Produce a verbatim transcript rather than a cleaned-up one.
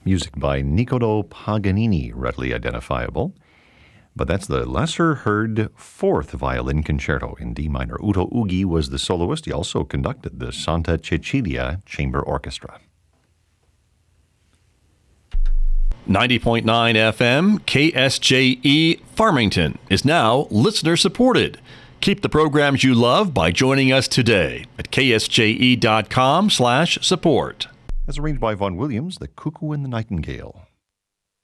music by Niccolò Paganini, readily identifiable. But that's the lesser-heard fourth violin concerto in D minor. Uto Uggi was the soloist. He also conducted the Santa Cecilia Chamber Orchestra. ninety point nine F M, K S J E Farmington is now listener-supported. Keep the programs you love by joining us today at K S J E dot com slash support. As arranged by Vaughan Williams, The Cuckoo and the Nightingale.